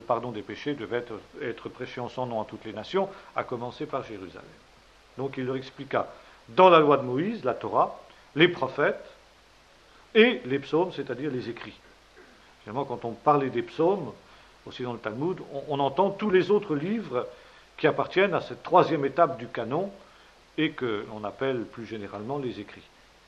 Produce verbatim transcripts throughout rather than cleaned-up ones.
pardon des péchés devait être, être prêché en son nom à toutes les nations, à commencer par Jérusalem. Donc il leur expliqua, dans la loi de Moïse, la Torah, les prophètes et les psaumes, c'est-à-dire les écrits. Finalement, quand on parlait des psaumes, aussi dans le Talmud, on, on entend tous les autres livres qui appartiennent à cette troisième étape du canon et que l'on appelle plus généralement les écrits.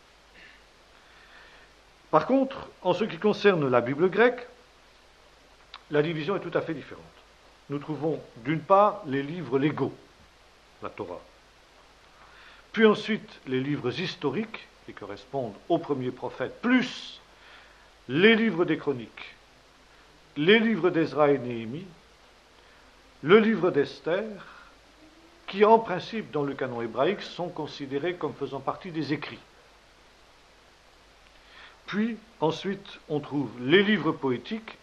Par contre, en ce qui concerne la Bible grecque, la division est tout à fait différente. Nous trouvons d'une part les livres légaux, la Torah, puis ensuite les livres historiques qui correspondent aux premiers prophètes, plus les livres des chroniques, les livres d'Ezra et Néhémie, le livre d'Esther, qui en principe dans le canon hébraïque sont considérés comme faisant partie des écrits. Puis ensuite on trouve les livres poétiques,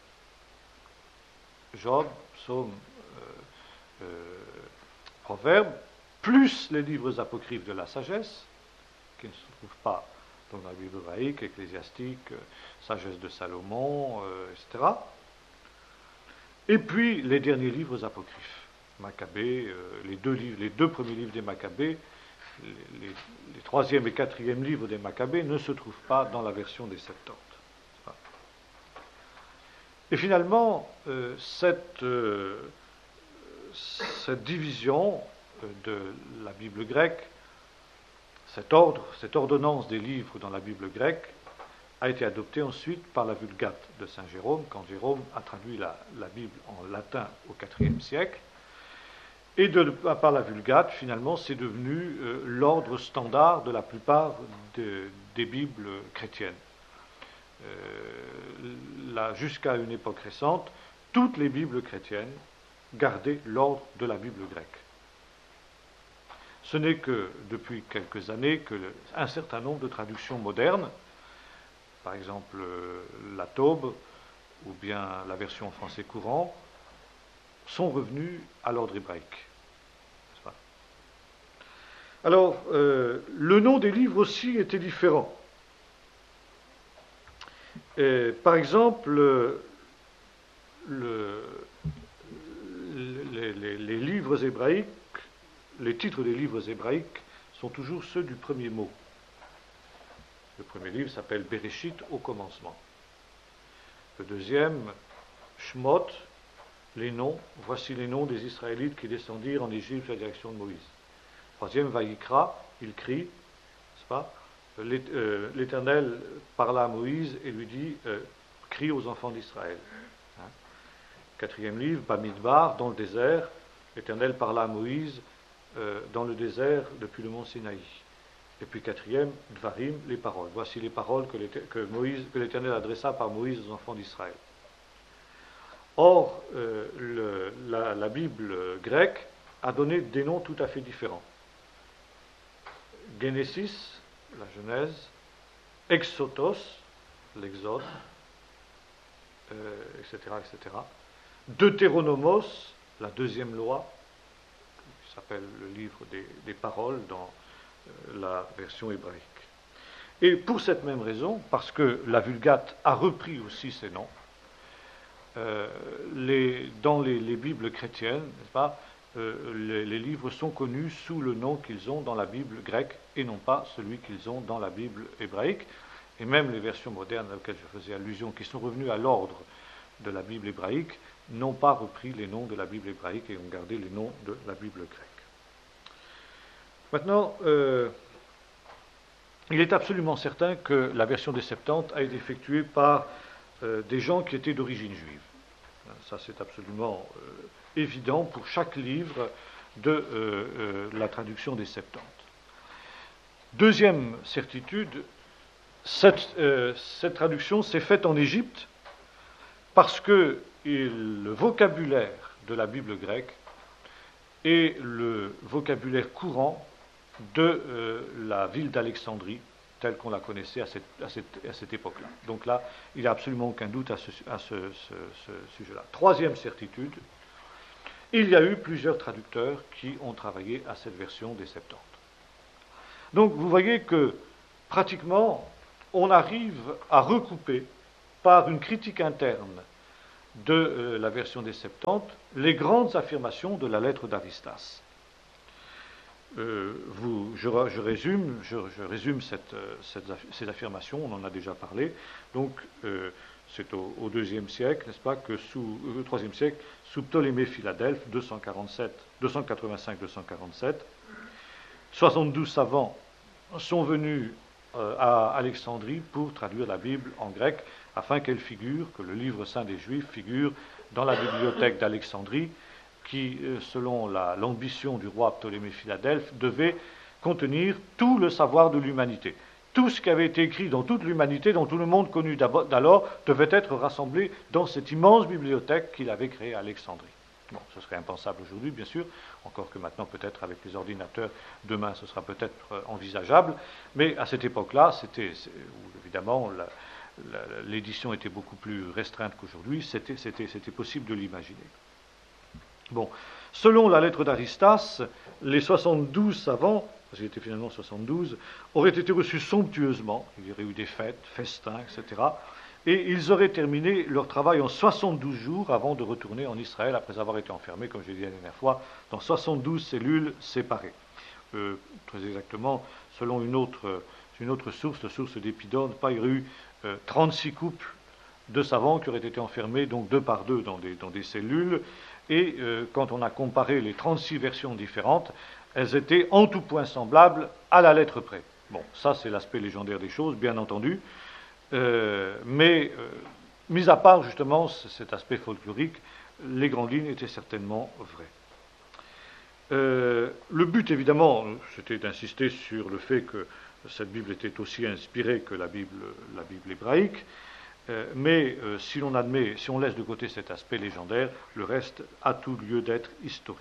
Job, Psaume, euh, euh, Proverbes, plus les livres apocryphes de la sagesse, qui ne se trouvent pas dans la Bible hébraïque, Ecclésiastique, euh, Sagesse de Salomon, euh, et cetera. Et puis les derniers livres apocryphes, Maccabées, euh, les, deux livres, les deux premiers livres des Maccabées, les, les, les troisième et quatrième livres des Maccabées ne se trouvent pas dans la version des Septante. Et finalement, euh, cette, euh, cette division de la Bible grecque, cet ordre, cette ordonnance des livres dans la Bible grecque, a été adoptée ensuite par la Vulgate de Saint Jérôme, quand Jérôme a traduit la, la Bible en latin au quatrième siècle. Et de, par la Vulgate, finalement, c'est devenu euh, l'ordre standard de la plupart de, des Bibles chrétiennes. Euh, là, jusqu'à une époque récente, toutes les Bibles chrétiennes gardaient l'ordre de la Bible grecque. Ce n'est que depuis quelques années que le, un certain nombre de traductions modernes, par exemple euh, la Taube ou bien la version en français courant, sont revenues à l'ordre hébraïque. Alors, euh, le nom des livres aussi était différent. Et, par exemple, le, le, les, les, les livres hébraïques, les titres des livres hébraïques sont toujours ceux du premier mot. Le premier livre s'appelle Bereshit, au commencement. Le deuxième, Shmot, les noms. Voici les noms des Israélites qui descendirent en Égypte à la direction de Moïse. Troisième, Vaïkra, il crie, n'est-ce pas? L'Éternel parla à Moïse et lui dit euh, crie aux enfants d'Israël. Hein? Quatrième livre, Bamidbar, dans le désert, l'Éternel parla à Moïse euh, dans le désert depuis le mont Sinaï. Et puis quatrième, Dvarim, les paroles. Voici les paroles que, que, Moïse, que l'Éternel adressa par Moïse aux enfants d'Israël. Or, euh, le, la, la Bible grecque a donné des noms tout à fait différents. Genesis, la Genèse, Exotos, l'Exode, euh, et cetera, et cetera. Deutéronomos, la deuxième loi, qui s'appelle le livre des, des paroles dans euh, la version hébraïque. Et pour cette même raison, parce que la Vulgate a repris aussi ces noms, euh, les, dans les, les Bibles chrétiennes, n'est-ce pas, Euh, les, les livres sont connus sous le nom qu'ils ont dans la Bible grecque et non pas celui qu'ils ont dans la Bible hébraïque. Et même les versions modernes auxquelles je faisais allusion, qui sont revenues à l'ordre de la Bible hébraïque, n'ont pas repris les noms de la Bible hébraïque et ont gardé les noms de la Bible grecque. Maintenant, euh, il est absolument certain que la version des Septante a été effectuée par euh, des gens qui étaient d'origine juive. Ça, c'est absolument euh, évident pour chaque livre de euh, euh, la traduction des Septante. Deuxième certitude, cette, euh, cette traduction s'est faite en Égypte parce que il, le vocabulaire de la Bible grecque est le vocabulaire courant de euh, la ville d'Alexandrie, telle qu'on la connaissait à cette, à cette, à cette époque-là. Donc là, il n'y a absolument aucun doute à ce, à ce, ce, ce sujet-là. Troisième certitude, il y a eu plusieurs traducteurs qui ont travaillé à cette version des Septante. Donc vous voyez que pratiquement, on arrive à recouper par une critique interne de euh, la version des Septante les grandes affirmations de la lettre d'Aristas. Euh, vous, je, je résume, je, je résume cette, cette, ces affirmations, on en a déjà parlé. Donc, euh, c'est au, au deuxième siècle, n'est-ce pas, que sous le troisième siècle, sous Ptolémée Philadelphe, deux cent quarante-sept, deux cent quatre-vingt-cinq deux cent quarante-sept, soixante-douze savants sont venus euh, à Alexandrie pour traduire la Bible en grec, afin qu'elle figure, que le livre saint des Juifs figure dans la bibliothèque d'Alexandrie, qui, selon la, l'ambition du roi Ptolémée Philadelphe, devait contenir tout le savoir de l'humanité. Tout ce qui avait été écrit dans toute l'humanité, dans tout le monde connu d'alors, devait être rassemblé dans cette immense bibliothèque qu'il avait créée à Alexandrie. Bon, ce serait impensable aujourd'hui, bien sûr, encore que maintenant, peut-être avec les ordinateurs, demain, ce sera peut-être envisageable, mais à cette époque-là, c'était, évidemment, la, la, l'édition était beaucoup plus restreinte qu'aujourd'hui, c'était, c'était, c'était possible de l'imaginer. Bon, selon la lettre d'Aristas, les soixante-douze savants, parce qu'il était finalement soixante-douze, auraient été reçus somptueusement, il y aurait eu des fêtes, festins, et cetera, et ils auraient terminé leur travail en soixante-douze jours avant de retourner en Israël, après avoir été enfermés, comme je l'ai dit la dernière fois, dans soixante-douze cellules séparées. Euh, très exactement, selon une autre, une autre source, la source d'Épidore, il y aurait eu euh, trente-six couples de savants qui auraient été enfermés, donc deux par deux, dans des, dans des cellules. Et euh, quand on a comparé les trente-six versions différentes, elles étaient en tout point semblables à la lettre près. Bon, ça c'est l'aspect légendaire des choses, bien entendu, euh, mais euh, mis à part justement cet aspect folklorique, les grandes lignes étaient certainement vraies. Euh, le but évidemment, c'était d'insister sur le fait que cette Bible était aussi inspirée que la Bible, la Bible hébraïque. Euh, mais euh, si l'on admet, si on laisse de côté cet aspect légendaire, le reste a tout lieu d'être historique.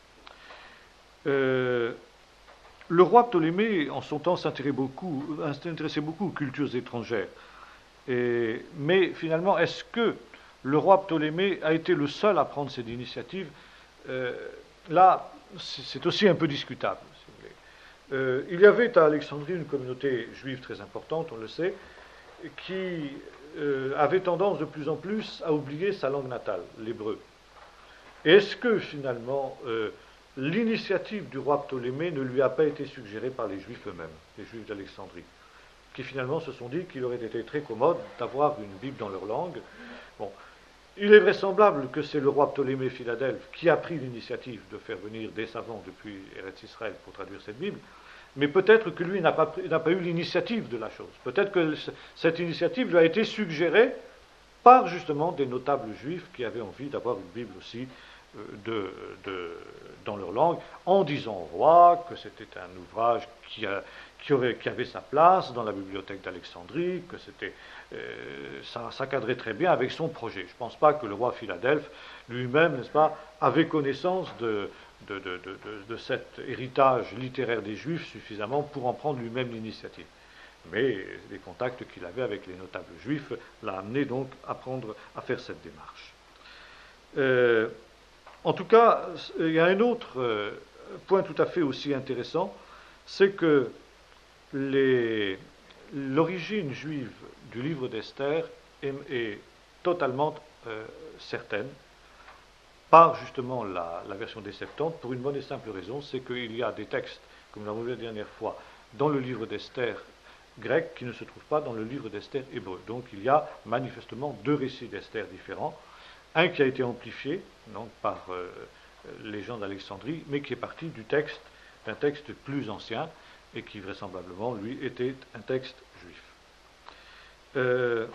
Euh, le roi Ptolémée, en son temps, s'intéressait beaucoup, s'intéressait beaucoup aux cultures étrangères. Et, mais finalement, est-ce que le roi Ptolémée a été le seul à prendre cette initiative? euh, Là, c'est aussi un peu discutable, si vous voulez. Euh, il y avait à Alexandrie une communauté juive très importante, on le sait, qui euh, avait tendance de plus en plus à oublier sa langue natale, l'hébreu. Est-ce que finalement euh, l'initiative du roi Ptolémée ne lui a pas été suggérée par les Juifs eux-mêmes, les Juifs d'Alexandrie, qui finalement se sont dit qu'il aurait été très commode d'avoir une Bible dans leur langue? Bon, il est vraisemblable que c'est le roi Ptolémée Philadelphe qui a pris l'initiative de faire venir des savants depuis Eretz Israël pour traduire cette Bible. Mais peut-être que lui n'a pas, n'a pas eu l'initiative de la chose. Peut-être que cette initiative lui a été suggérée par justement des notables juifs qui avaient envie d'avoir une Bible aussi euh, de, de, dans leur langue, en disant au roi que c'était un ouvrage qui, a, qui, aurait, qui avait sa place dans la bibliothèque d'Alexandrie, que c'était, euh, ça, ça cadrait très bien avec son projet. Je ne pense pas que le roi Philadelphe lui-même, n'est-ce pas, avait connaissance de... De, de, de, de cet héritage littéraire des Juifs suffisamment pour en prendre lui-même l'initiative. Mais les contacts qu'il avait avec les notables juifs l'ont amené donc à, prendre, à faire cette démarche. Euh, en tout cas, il y a un autre euh, point tout à fait aussi intéressant, c'est que les, l'origine juive du livre d'Esther est, est totalement euh, certaine, par justement la, la version des Septante, pour une bonne et simple raison, c'est qu'il y a des textes, comme nous l'avons vu la dernière fois, dans le livre d'Esther grec qui ne se trouvent pas dans le livre d'Esther hébreu. Donc il y a manifestement deux récits d'Esther différents, un qui a été amplifié donc, par euh, les gens d'Alexandrie, mais qui est parti du texte, d'un texte plus ancien, et qui vraisemblablement, lui, était un texte juif. Euh,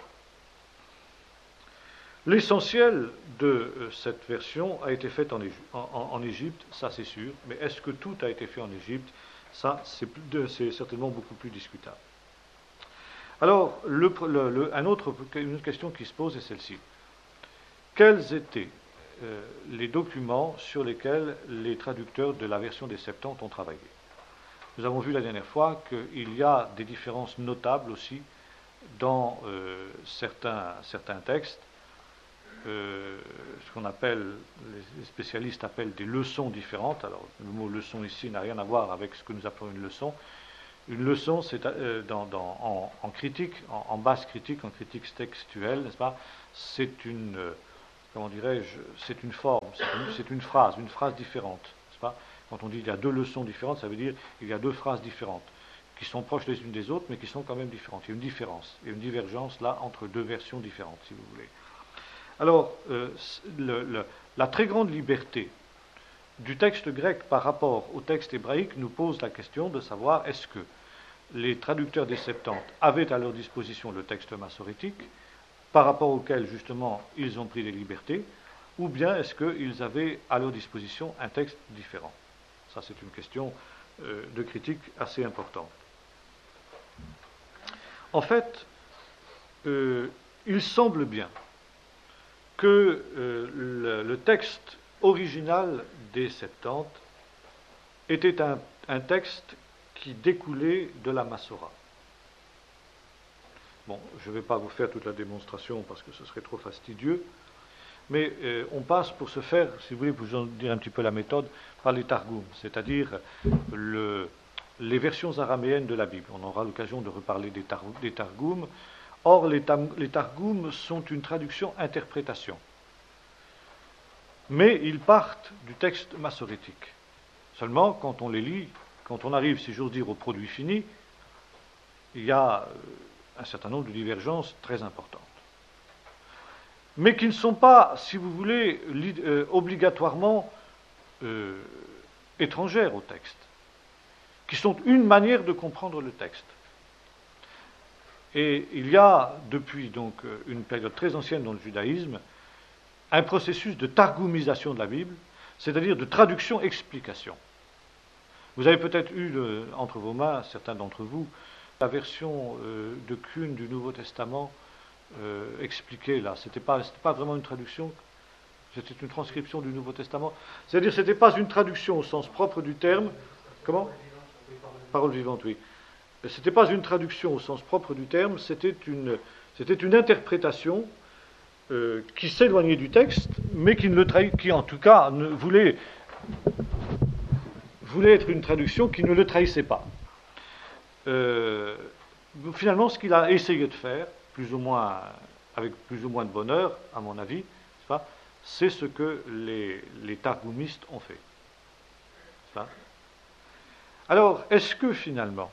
L'essentiel de euh, cette version a été fait en, en, en Égypte, ça c'est sûr, mais est-ce que tout a été fait en Égypte? Ça, c'est, c'est certainement beaucoup plus discutable. Alors, le, le, le, un autre, une autre question qui se pose est celle-ci. Quels étaient euh, les documents sur lesquels les traducteurs de la version des Septante ont travaillé? Nous avons vu la dernière fois qu'il y a des différences notables aussi dans euh, certains, certains textes. Euh, ce qu'on appelle, les spécialistes appellent des leçons différentes. Alors, le mot leçon ici n'a rien à voir avec ce que nous appelons une leçon. Une leçon, c'est euh, dans, dans, en, en critique, en, en basse critique, en critique textuelle, n'est-ce pas? C'est une, comment dirais-je, c'est une forme, c'est une, c'est une phrase, une phrase différente, n'est-ce pas? Quand on dit qu'il y a deux leçons différentes, ça veut dire qu'il y a deux phrases différentes, qui sont proches les unes des autres, mais qui sont quand même différentes. Il y a une différence, il y a une divergence là entre deux versions différentes, si vous voulez. Alors, euh, le, le, la très grande liberté du texte grec par rapport au texte hébraïque nous pose la question de savoir est-ce que les traducteurs des Septante avaient à leur disposition le texte massorétique, par rapport auquel, justement, ils ont pris des libertés, ou bien est-ce qu'ils avaient à leur disposition un texte différent? Ça, c'est une question euh, de critique assez importante. En fait, euh, il semble bien que euh, le, le texte original des Septante était un, un texte qui découlait de la Massora. Bon, je ne vais pas vous faire toute la démonstration parce que ce serait trop fastidieux, mais euh, on passe pour ce faire, si vous voulez, pour vous en dire un petit peu la méthode, par les Targums, c'est-à-dire le, les versions araméennes de la Bible. On aura l'occasion de reparler des, tar, des Targums. Or, les, tam, les Targums sont une traduction-interprétation. Mais ils partent du texte massorétique. Seulement, quand on les lit, quand on arrive, si j'ose dire, au produit fini, il y a un certain nombre de divergences très importantes. Mais qui ne sont pas, si vous voulez, euh, obligatoirement euh, étrangères au texte, qui sont une manière de comprendre le texte. Et il y a, depuis donc une période très ancienne dans le judaïsme, un processus de targumisation de la Bible, c'est-à-dire de traduction-explication. Vous avez peut-être eu le, entre vos mains, certains d'entre vous, la version euh, de Kuhn du Nouveau Testament euh, expliquée là. C'était pas, c'était pas vraiment une traduction, c'était une transcription du Nouveau Testament. C'est-à-dire, c'était pas une traduction au sens propre du terme. Comment? Parole vivante, oui. C'était pas une traduction au sens propre du terme, c'était une, c'était une interprétation euh, qui s'éloignait du texte, mais qui, ne le trahit, qui en tout cas ne voulait, voulait être une traduction qui ne le trahissait pas. Euh, finalement, ce qu'il a essayé de faire, plus ou moins, avec plus ou moins de bonheur, à mon avis, c'est ce que les, les targumistes ont fait. Ça. Alors, est-ce que finalement,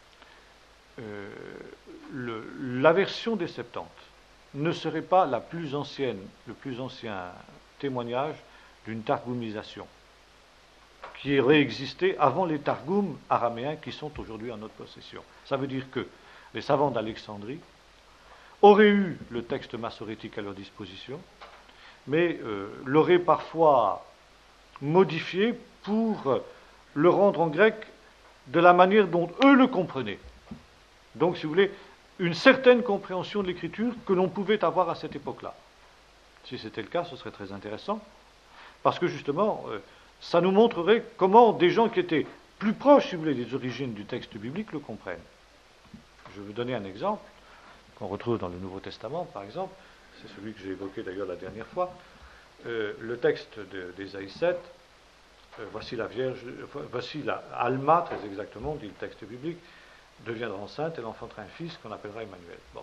euh, le, la version des Septante ne serait pas la plus ancienne, le plus ancien témoignage d'une targumisation qui aurait existé avant les targums araméens qui sont aujourd'hui en notre possession? Ça veut dire que les savants d'Alexandrie auraient eu le texte massorétique à leur disposition, mais euh, l'auraient parfois modifié pour le rendre en grec de la manière dont eux le comprenaient. Donc, si vous voulez, une certaine compréhension de l'écriture que l'on pouvait avoir à cette époque-là. Si c'était le cas, ce serait très intéressant, parce que justement, euh, ça nous montrerait comment des gens qui étaient plus proches, si vous voulez, des origines du texte biblique le comprennent. Je vais vous donner un exemple qu'on retrouve dans le Nouveau Testament, par exemple. C'est celui que j'ai évoqué d'ailleurs la dernière fois. Euh, le texte d'Ésaïe sept, euh, voici la Vierge, euh, voici la Alma, très exactement, dit le texte biblique, deviendra enceinte, elle enfantera un fils qu'on appellera Emmanuel. Bon.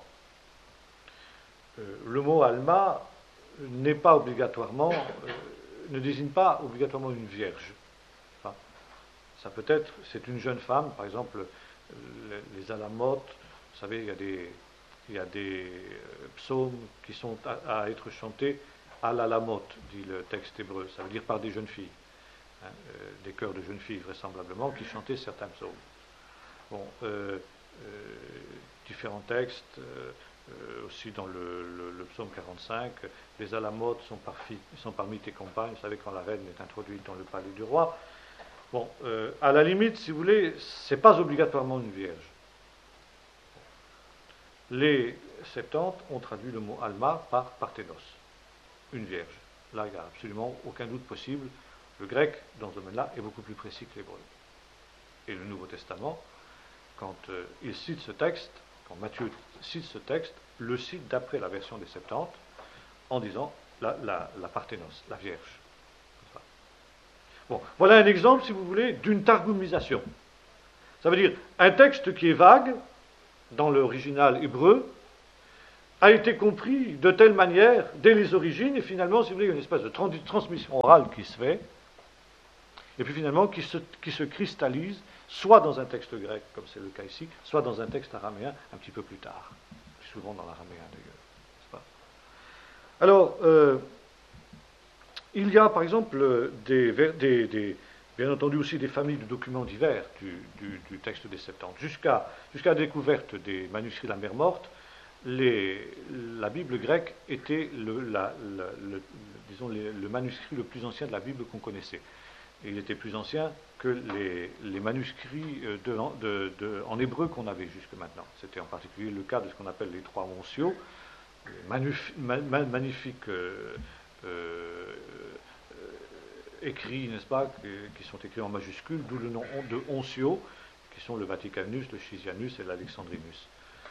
Euh, le mot Alma n'est pas obligatoirement, euh, ne désigne pas obligatoirement une vierge. Enfin, ça peut être, c'est une jeune femme, par exemple, les, les alamotes, vous savez, il y a des, il y a des euh, psaumes qui sont à, à être chantés à l'alamote, dit le texte hébreu, ça veut dire par des jeunes filles, hein, euh, des chœurs de jeunes filles vraisemblablement, qui chantaient certains psaumes. Bon, euh, euh, différents textes, euh, euh, aussi dans le, le, le psaume quarante-cinq, les alamotes sont, parfi, sont parmi tes compagnes, vous savez, quand la reine est introduite dans le palais du roi. Bon, euh, à la limite, si vous voulez, c'est pas obligatoirement une vierge. Les Septante ont traduit le mot Alma par Parthénos, une vierge. Là, il n'y a absolument aucun doute possible. Le grec, dans ce domaine-là, est beaucoup plus précis que l'hébreu. Et le Nouveau Testament, quand euh, il cite ce texte, quand Matthieu cite ce texte, le cite d'après la version des Septante, en disant la, la, la Parthénos, la Vierge. Bon, voilà un exemple, si vous voulez, d'une targumisation. Ça veut dire un texte qui est vague, dans l'original hébreu, a été compris de telle manière dès les origines, et finalement, si vous voulez, une espèce de trans- transmission orale qui se fait, et puis finalement qui se, qui se cristallise, soit dans un texte grec, comme c'est le cas ici, soit dans un texte araméen un petit peu plus tard, plus souvent dans l'araméen d'ailleurs. N'est-ce pas ? Alors, euh, il y a par exemple des, des, des, bien entendu aussi des familles de documents divers du, du, du texte des Septante. Jusqu'à jusqu'à la découverte des manuscrits de la mer Morte, les, la Bible grecque était le, la, la, le, disons, les, le manuscrit le plus ancien de la Bible qu'on connaissait. Et il était plus ancien que les, les manuscrits de, de, de, en hébreu qu'on avait jusque maintenant. C'était en particulier le cas de ce qu'on appelle les trois onciaux, magnifiques, magnifiques euh, euh, écrits, n'est-ce pas, qui sont écrits en majuscules, d'où le nom de onciaux, qui sont le Vaticanus, le Chisianus et l'Alexandrinus.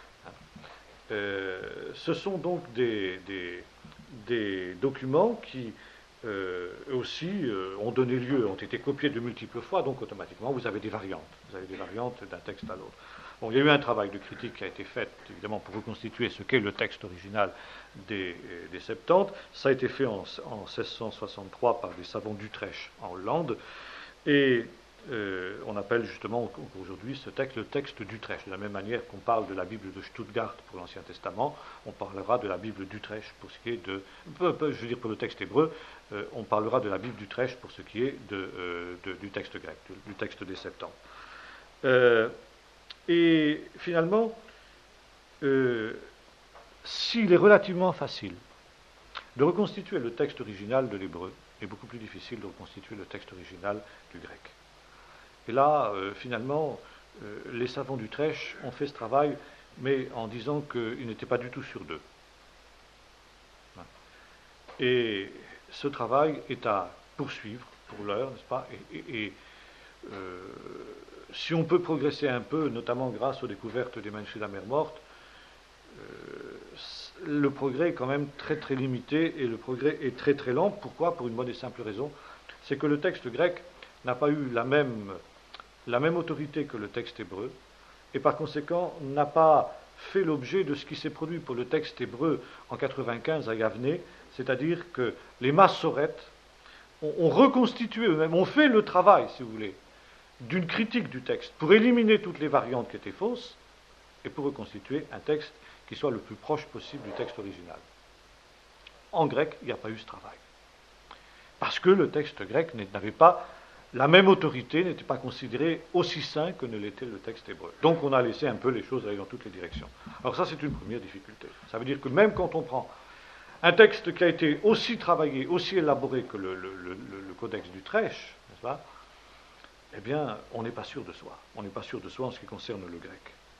Euh, ce sont donc des, des, des documents qui euh, aussi euh, ont donné lieu, ont été copiés de multiples fois, donc automatiquement vous avez des variantes. Vous avez des variantes d'un texte à l'autre. Bon, il y a eu un travail de critique qui a été fait, évidemment, pour reconstituer ce qu'est le texte original des, des Septante. Ça a été fait en, en seize cent soixante-trois par des savants d'Utrecht en Hollande, et Euh, on appelle justement aujourd'hui ce texte le texte d'Utrecht. De la même manière qu'on parle de la Bible de Stuttgart pour l'Ancien Testament, on parlera de la Bible d'Utrecht pour ce qui est de, je veux dire pour le texte hébreu, euh, on parlera de la Bible d'Utrecht pour ce qui est de, euh, de, du texte grec, du, du texte des Septante. Euh, et finalement, euh, s'il est relativement facile de reconstituer le texte original de l'hébreu, il est beaucoup plus difficile de reconstituer le texte original du grec. Et là, euh, finalement, euh, les savants d'Utrecht ont fait ce travail, mais en disant qu'ils n'étaient pas du tout sûrs d'eux. Et ce travail est à poursuivre pour l'heure, n'est-ce pas ? Et, et, et euh, si on peut progresser un peu, notamment grâce aux découvertes des manuscrits de la mer Morte, euh, le progrès est quand même très très limité et le progrès est très très lent. Pourquoi ? Pour une bonne et simple raison, c'est que le texte grec n'a pas eu la même la même autorité que le texte hébreu, et par conséquent n'a pas fait l'objet de ce qui s'est produit pour le texte hébreu en quatre-vingt-quinze à Yavne, c'est-à-dire que les massorètes ont, ont reconstitué eux-mêmes, ont fait le travail, si vous voulez, d'une critique du texte, pour éliminer toutes les variantes qui étaient fausses, et pour reconstituer un texte qui soit le plus proche possible du texte original. En grec, il n'y a pas eu ce travail. Parce que le texte grec n'avait pas la même autorité, n'était pas considérée aussi sain que ne l'était le texte hébreu. Donc on a laissé un peu les choses aller dans toutes les directions. Alors ça, c'est une première difficulté. Ça veut dire que même quand on prend un texte qui a été aussi travaillé, aussi élaboré que le, le, le, le codex d'Utrecht, n'est-ce pas ? Eh bien, on n'est pas sûr de soi. On n'est pas sûr de soi en ce qui concerne le grec.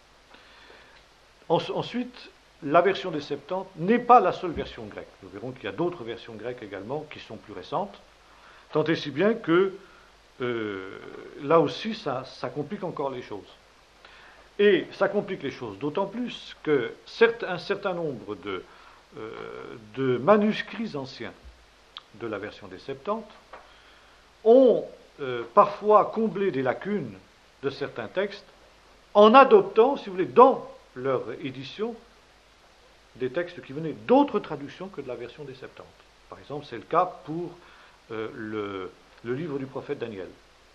En, ensuite, la version des Septante n'est pas la seule version grecque. Nous verrons qu'il y a d'autres versions grecques également qui sont plus récentes, tant et si bien que Euh, là aussi, ça, ça complique encore les choses. Et ça complique les choses d'autant plus que certes, un certain nombre de, euh, de manuscrits anciens de la version des Septante ont euh, parfois comblé des lacunes de certains textes en adoptant, si vous voulez, dans leur édition, des textes qui venaient d'autres traductions que de la version des Septante. Par exemple, c'est le cas pour euh, le... le livre du prophète Daniel.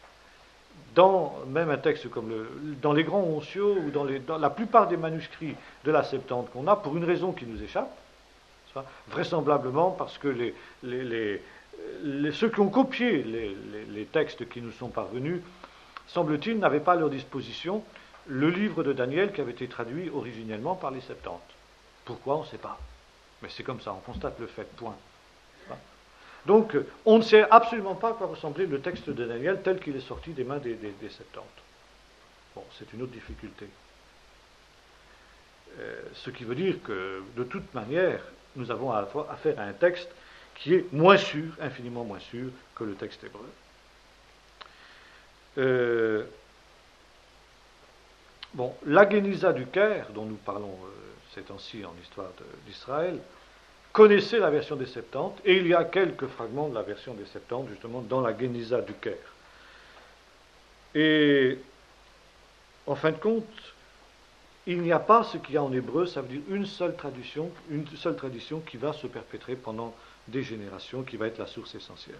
Dans même un texte comme le, dans les grands onciaux ou dans, les, dans la plupart des manuscrits de la Septante qu'on a, pour une raison qui nous échappe, vraisemblablement parce que les, les, les, les, ceux qui ont copié les, les, les textes qui nous sont parvenus, semble-t-il, n'avaient pas à leur disposition le livre de Daniel qui avait été traduit originellement par les Septante. Pourquoi, on ne sait pas. Mais c'est comme ça, on constate le fait, point. Donc, on ne sait absolument pas à quoi ressemblait le texte de Daniel tel qu'il est sorti des mains des, des, des Septante. Bon, c'est une autre difficulté. Euh, ce qui veut dire que, de toute manière, nous avons affaire à un texte qui est moins sûr, infiniment moins sûr, que le texte hébreu. Euh, bon, la Guénisa du Caire, dont nous parlons euh, ces temps-ci en histoire d'Israël, connaissait la version des Septante, et il y a quelques fragments de la version des Septante, justement, dans la Guénisa du Caire. Et, en fin de compte, il n'y a pas ce qu'il y a en hébreu, ça veut dire une seule tradition, une seule tradition qui va se perpétrer pendant des générations, qui va être la source essentielle.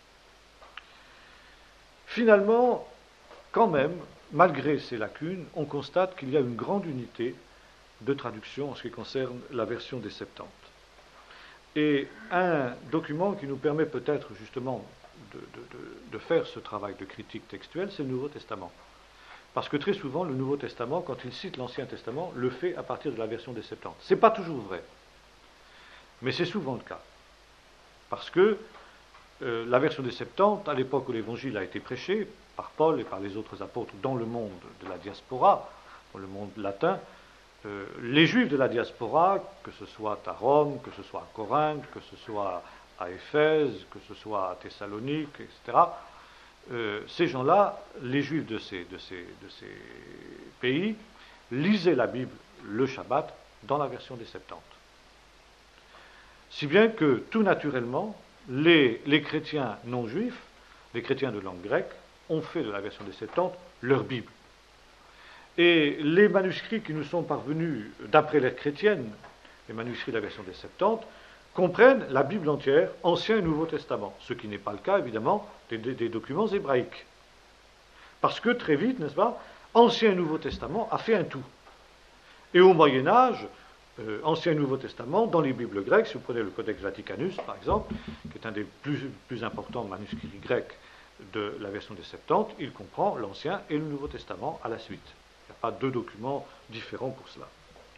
Finalement, quand même, malgré ces lacunes, on constate qu'il y a une grande unité de traduction en ce qui concerne la version des Septante. Et un document qui nous permet peut-être justement de, de, de, de faire ce travail de critique textuelle, c'est le Nouveau Testament. Parce que très souvent, le Nouveau Testament, quand il cite l'Ancien Testament, le fait à partir de la version des Septante. Ce n'est pas toujours vrai, mais c'est souvent le cas. Parce que euh, la version des Septante, à l'époque où l'Évangile a été prêché par Paul et par les autres apôtres dans le monde de la diaspora, dans le monde latin, euh, les Juifs de la diaspora, que ce soit à Rome, que ce soit à Corinthe, que ce soit à Éphèse, que ce soit à Thessalonique, et cetera, Euh, ces gens-là, les Juifs de ces, de, ces, de ces pays, lisaient la Bible le Shabbat dans la version des Septante. Si bien que, tout naturellement, les, les chrétiens non juifs, les chrétiens de langue grecque, ont fait de la version des Septante leur Bible. Et les manuscrits qui nous sont parvenus d'après l'ère chrétienne, les manuscrits de la version des Septante, comprennent la Bible entière, Ancien et Nouveau Testament, ce qui n'est pas le cas, évidemment, des, des, des documents hébraïques. Parce que, très vite, n'est-ce pas, Ancien et Nouveau Testament a fait un tout. Et au Moyen-Âge, euh, Ancien et Nouveau Testament, dans les Bibles grecques, si vous prenez le Codex Vaticanus, par exemple, qui est un des plus, plus importants manuscrits grecs de la version des Septante, il comprend l'Ancien et le Nouveau Testament à la suite. Il n'y a pas deux documents différents pour cela.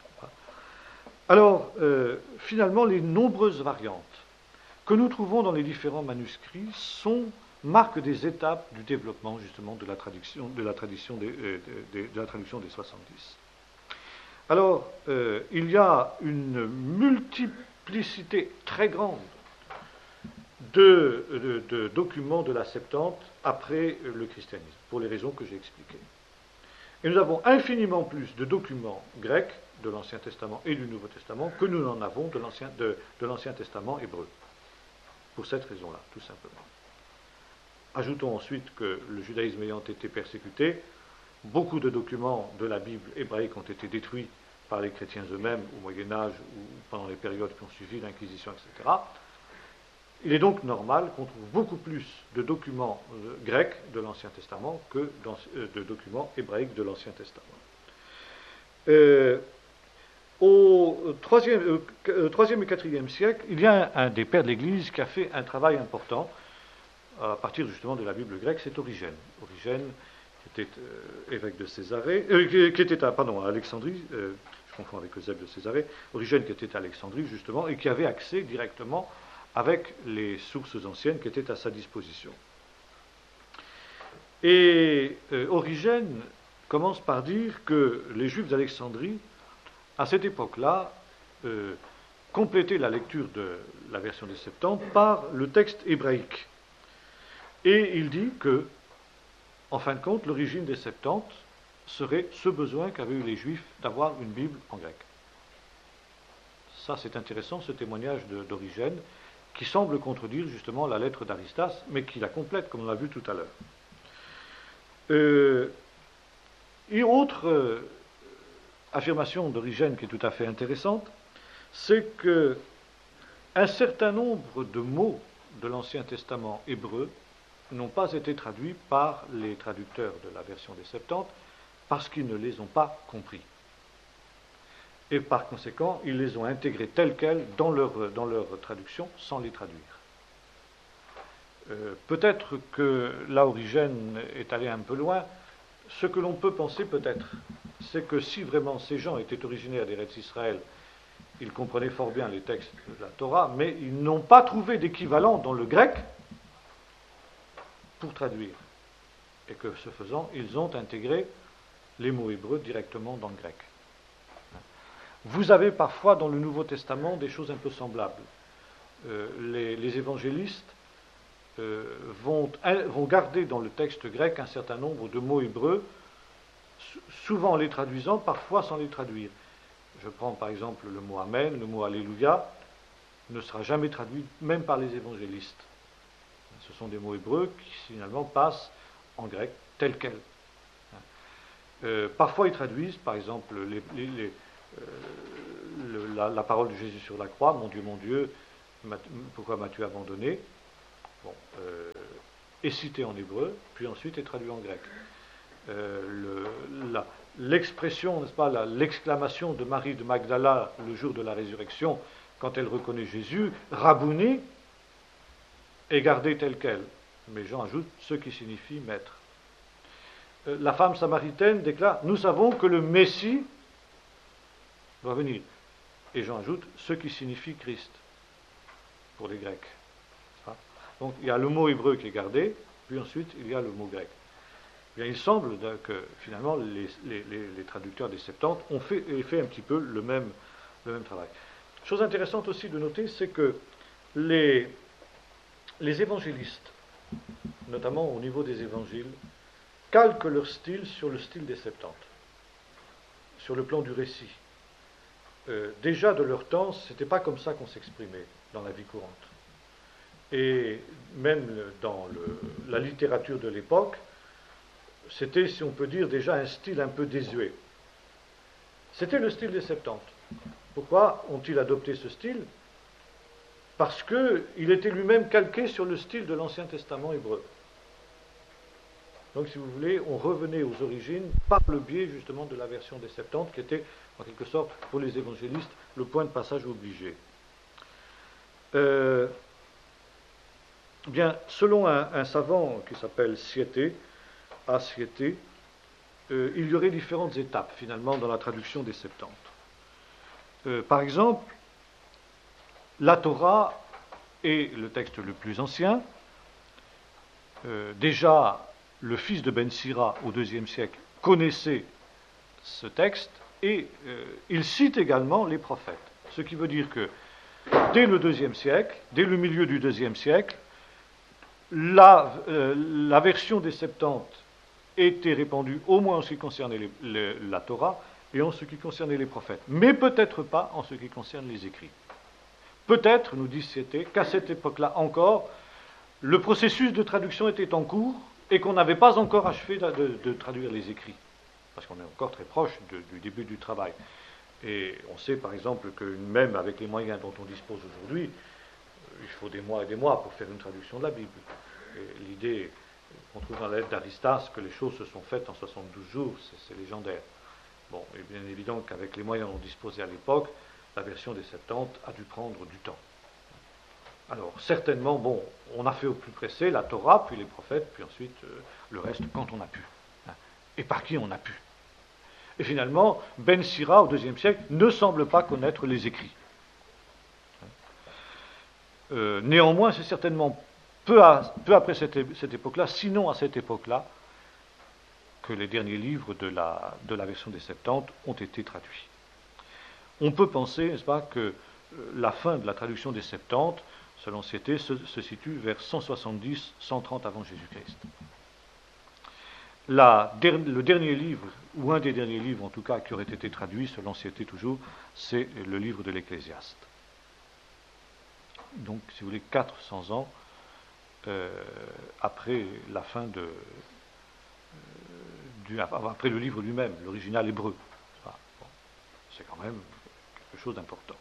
Alors, euh, finalement, les nombreuses variantes que nous trouvons dans les différents manuscrits sont, marquent des étapes du développement, justement, de la traduction, de la tradition des, euh, de, de la traduction des soixante-dix. Alors, euh, il y a une multiplicité très grande de, de, de documents de la Septante après le christianisme, pour les raisons que j'ai expliquées. Et nous avons infiniment plus de documents grecs de l'Ancien Testament et du Nouveau Testament que nous n'en avons de l'Ancien, de, de l'Ancien Testament hébreu. Pour cette raison-là, tout simplement. Ajoutons ensuite que le judaïsme ayant été persécuté, beaucoup de documents de la Bible hébraïque ont été détruits par les chrétiens eux-mêmes au Moyen-Âge ou pendant les périodes qui ont suivi l'Inquisition, et cetera. Il est donc normal qu'on trouve beaucoup plus de documents euh, grecs de l'Ancien Testament que euh, de documents hébraïques de l'Ancien Testament. Euh, au troisième et quatrième siècle, il y a un, un des pères de l'Église qui a fait un travail important à partir justement de la Bible grecque, c'est Origène. Origène, qui était euh, évêque de Césarée, euh, qui était à, pardon, à Alexandrie, euh, je confonds avec Eusèbe de Césarée, Origène qui était à Alexandrie justement, et qui avait accès directement avec les sources anciennes qui étaient à sa disposition. Et euh, Origène commence par dire que les Juifs d'Alexandrie, à cette époque-là, euh, complétaient la lecture de la version des Septante par le texte hébraïque. Et il dit que, en fin de compte, l'origine des Septante serait ce besoin qu'avaient eu les Juifs d'avoir une Bible en grec. Ça, c'est intéressant, ce témoignage de, d'Origène, qui semble contredire justement la lettre d'Aristas, mais qui la complète, comme on l'a vu tout à l'heure. Euh, et autre euh, affirmation d'Origène qui est tout à fait intéressante, c'est que un certain nombre de mots de l'Ancien Testament hébreu n'ont pas été traduits par les traducteurs de la version des Septante parce qu'ils ne les ont pas compris. Et par conséquent, ils les ont intégrés tels quels dans leur, dans leur traduction sans les traduire. Euh, peut-être que là, Origène est allé un peu loin. Ce que l'on peut penser peut-être, c'est que si vraiment ces gens étaient originaires d'Eretz Israël, ils comprenaient fort bien les textes de la Torah, mais ils n'ont pas trouvé d'équivalent dans le grec pour traduire. Et que ce faisant, ils ont intégré les mots hébreux directement dans le grec. Vous avez parfois dans le Nouveau Testament des choses un peu semblables. Euh, les, les évangélistes euh, vont, vont garder dans le texte grec un certain nombre de mots hébreux, souvent en les traduisant, parfois sans les traduire. Je prends par exemple le mot Amen, le mot Alléluia, ne sera jamais traduit même par les évangélistes. Ce sont des mots hébreux qui finalement passent en grec tel quel. Euh, parfois ils traduisent, par exemple, les, les, les, euh, le, la, la parole de Jésus sur la croix, mon Dieu, mon Dieu, pourquoi m'as-tu abandonné? Bon, euh, est cité en hébreu, puis ensuite est traduit en grec. Euh, le, la, l'expression, n'est-ce pas, la, l'exclamation de Marie de Magdala le jour de la résurrection, quand elle reconnaît Jésus, Rabouni, est gardée telle qu'elle. Mais Jean ajoute ce qui signifie maître. Euh, la femme samaritaine déclare, nous savons que le Messie doit venir. Et Jean ajoute ce qui signifie Christ, pour les Grecs. Donc il y a le mot hébreu qui est gardé, puis ensuite il y a le mot grec. Bien, il semble que finalement les, les, les traducteurs des Septante ont fait, fait un petit peu le même, le même travail. Chose intéressante aussi de noter, c'est que les, les évangélistes, notamment au niveau des évangiles, calquent leur style sur le style des Septante, sur le plan du récit. Euh, déjà de leur temps, ce n'était pas comme ça qu'on s'exprimait dans la vie courante. Et même dans le, la littérature de l'époque, c'était, si on peut dire, déjà un style un peu désuet. C'était le style des Septante. Pourquoi ont-ils adopté ce style? Parce qu'il était lui-même calqué sur le style de l'Ancien Testament hébreu. Donc, si vous voulez, on revenait aux origines par le biais justement de la version des Septante, qui était, en quelque sorte, pour les évangélistes, le point de passage obligé. Euh, Bien, selon un, un savant qui s'appelle Siete, A. Siete, euh, il y aurait différentes étapes finalement dans la traduction des Septante. Euh, par exemple, la Torah est le texte le plus ancien. Euh, déjà, le fils de Ben Sira au deuxième siècle connaissait ce texte et euh, il cite également les prophètes. Ce qui veut dire que dès le deuxième siècle, dès le milieu du deuxième siècle, La, euh, la version des Septante était répandue au moins en ce qui concernait les, les, la Torah et en ce qui concernait les prophètes, mais peut-être pas en ce qui concerne les écrits. Peut-être, nous dit Siete, qu'à cette époque-là encore, le processus de traduction était en cours et qu'on n'avait pas encore achevé de, de, de traduire les écrits, parce qu'on est encore très proche de, du début du travail. Et on sait par exemple que même avec les moyens dont on dispose aujourd'hui, il faut des mois et des mois pour faire une traduction de la Bible. Et l'idée qu'on trouve dans la lettre d'Aristas que les choses se sont faites en soixante-douze jours, c'est, c'est légendaire. Bon, et bien évident qu'avec les moyens dont on disposait à l'époque, la version des Septante a dû prendre du temps. Alors, certainement, bon, on a fait au plus pressé la Torah, puis les prophètes, puis ensuite euh, le reste quand on a pu. Hein, et par qui on a pu. Et finalement, Ben Sira, au deuxième siècle, ne semble pas connaître les écrits. Euh, néanmoins, c'est certainement peu, à, peu après cette, cette époque-là, sinon à cette époque-là, que les derniers livres de la, de la version des Septante ont été traduits. On peut penser, n'est-ce pas, que la fin de la traduction des Septante, selon Siete, se, se situe vers cent soixante-dix à cent trente avant Jésus-Christ. La, der, le dernier livre, ou un des derniers livres en tout cas, qui aurait été traduit, selon Siete toujours, c'est le livre de l'Ecclésiaste. Donc, si vous voulez, quatre cents ans euh, après la fin de... Euh, du, après le livre lui-même, l'original hébreu. Bon, c'est quand même quelque chose d'important.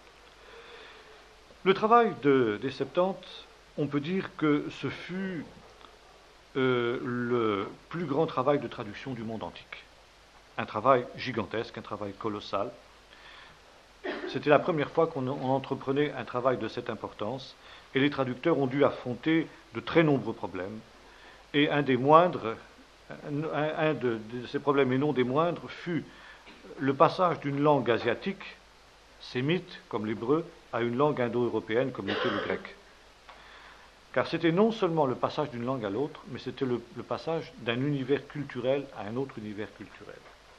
Le travail de, des Septante, on peut dire que ce fut euh, le plus grand travail de traduction du monde antique. Un travail gigantesque, un travail colossal. C'était la première fois qu'on entreprenait un travail de cette importance, et les traducteurs ont dû affronter de très nombreux problèmes. Et un des moindres, un, un de, de ces problèmes, et non des moindres, fut le passage d'une langue asiatique, sémite, comme l'hébreu, à une langue indo-européenne, comme l'était le grec. Car c'était non seulement le passage d'une langue à l'autre, mais c'était le, le passage d'un univers culturel à un autre univers culturel.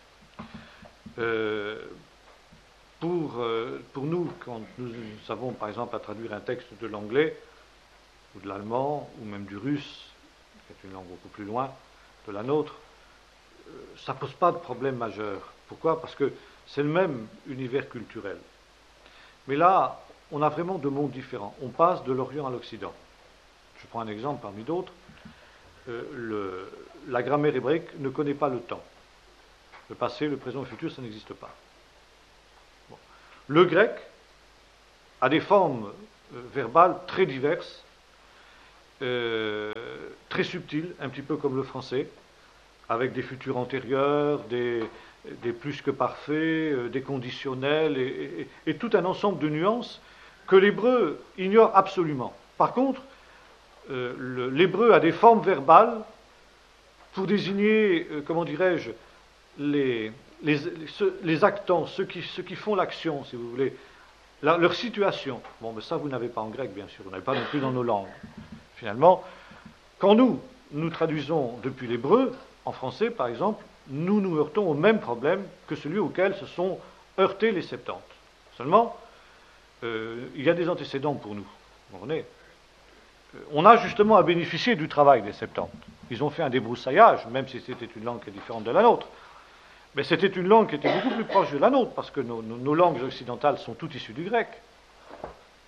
Euh, Pour, euh, pour nous, quand nous, nous avons par exemple à traduire un texte de l'anglais, ou de l'allemand, ou même du russe, qui est une langue beaucoup plus loin de la nôtre, euh, ça ne pose pas de problème majeur. Pourquoi? Parce que c'est le même univers culturel. Mais là, on a vraiment deux mondes différents. On passe de l'Orient à l'Occident. Je prends un exemple parmi d'autres. Euh, le, la grammaire hébraïque ne connaît pas le temps. Le passé, le présent et le futur, ça n'existe pas. Bon. Le grec a des formes euh, verbales très diverses, euh, très subtiles, un petit peu comme le français, avec des futurs antérieurs, des, des plus que parfaits, euh, des conditionnels, et, et, et tout un ensemble de nuances que l'hébreu ignore absolument. Par contre, euh, le, l'hébreu a des formes verbales pour désigner, euh, comment dirais-je, les, les, les, ceux, les actants, ceux qui, ceux qui font l'action, si vous voulez, la, leur situation. Bon, mais ça, vous n'avez pas en grec, bien sûr, vous n'avez pas non plus dans nos langues. Finalement, quand nous, nous traduisons depuis l'hébreu, en français, par exemple, nous nous heurtons au même problème que celui auquel se sont heurtés les Septante. Seulement, euh, il y a des antécédents pour nous. Vous comprenez ? On a justement à bénéficier du travail des Septante. Ils ont fait un débroussaillage, même si c'était une langue qui est différente de la nôtre. Mais c'était une langue qui était beaucoup plus proche de la nôtre, parce que nos, nos, nos langues occidentales sont toutes issues du grec. Hein ?